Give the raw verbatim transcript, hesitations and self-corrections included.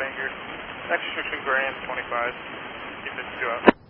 Thank you. Next restriction, Grand twenty-five. Keep it two out.